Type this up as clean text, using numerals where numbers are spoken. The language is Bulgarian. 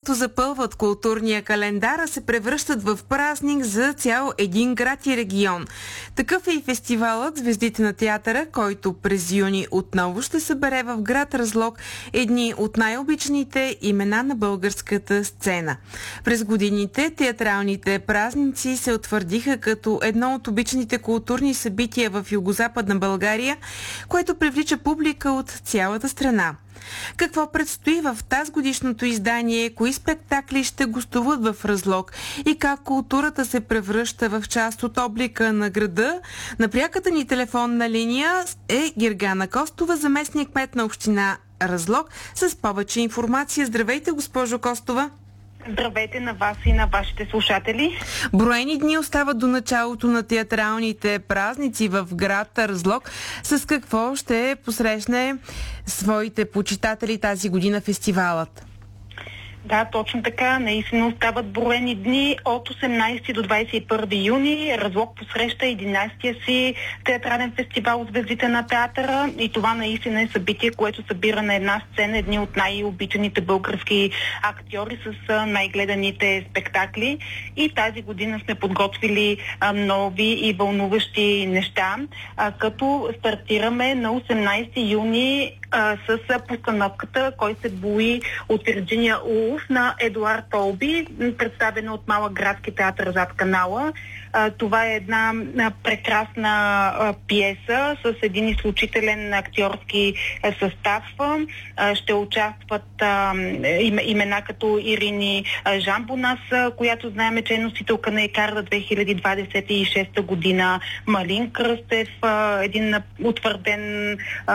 които запълват културния календар, а се превръщат в празник за цял един град и регион. Такъв е и фестивалът Звездите на театъра, който през юни отново ще събере в град Разлог едни от най-обичаните имена на българската сцена. През годините театралните празници се утвърдиха като едно от обичаните културни събития в Югозападна България, което привлича публика от цялата страна. Какво предстои в тазгодишното издание, кои спектакли ще гостуват в Разлог и как културата се превръща в част от облика на града? На пряката ни телефонна линия е Гергана Костова, заместник-кмет на община Разлог, с повече информация. Здравейте, госпожо Костова! Здравейте на вас и на вашите слушатели. Броени дни остават до началото на театралните празници в град Разлог. С какво ще посрещне своите почитатели тази година фестивалът? Да, точно така. Наистина остават броени дни от 18 до 21 юни. Разлог посреща 11-тия си театрален фестивал Звездите на театъра и това наистина е събитие, което събира на една сцена едни от най-обичаните български актьори с най-гледаните спектакли. И тази година сме подготвили нови и вълнуващи неща, като стартираме на 18 юни с постановката "Кой се бои" от Вирджиния Улф на Едуард Толби, представена от Малък градски театър зад канала. Това е една прекрасна пиеса с един изключителен актьорски състав. Ще участват имена като Ирини Жамбонас, която знаем, че е носителка на Екарда 2026 година, Малин Кръстев, един утвърден